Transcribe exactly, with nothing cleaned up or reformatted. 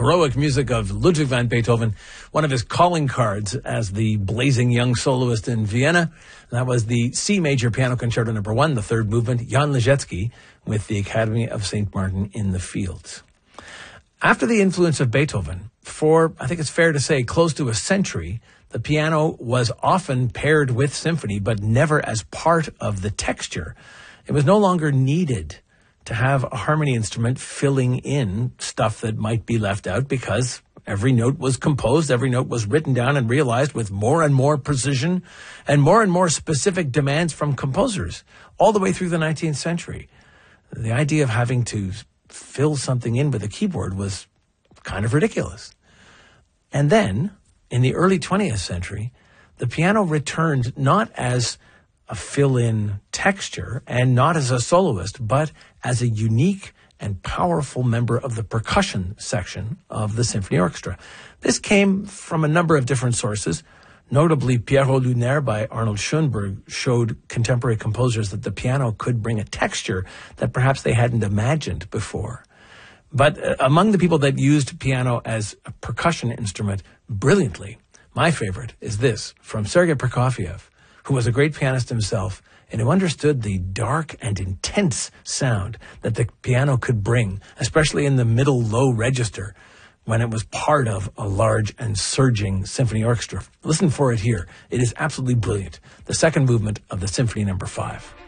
heroic music of Ludwig van Beethoven, one of his calling cards as the blazing young soloist in Vienna. That was the C major piano concerto number one, the third movement, Jan Ležecký, with the Academy of Saint Martin in the Fields. After the influence of Beethoven, for, I think it's fair to say, close to a century, the piano was often paired with symphony, but never as part of the texture. It was no longer needed to have a harmony instrument filling in stuff that might be left out, because every note was composed, every note was written down and realized with more and more precision and more and more specific demands from composers all the way through the nineteenth century. The idea of having to fill something in with a keyboard was kind of ridiculous. And then, in the early twentieth century, the piano returned not as a fill-in texture and not as a soloist, but as a unique and powerful member of the percussion section of the symphony orchestra. This came from a number of different sources. Notably, Pierrot Lunaire by Arnold Schoenberg showed contemporary composers that the piano could bring a texture that perhaps they hadn't imagined before. But uh, among the people that used piano as a percussion instrument brilliantly, my favorite is this, from Sergei Prokofiev, who was a great pianist himself and who understood the dark and intense sound that the piano could bring, especially in the middle low register, when it was part of a large and surging symphony orchestra. Listen for it here. It is absolutely brilliant. The second movement of the Symphony Number Five.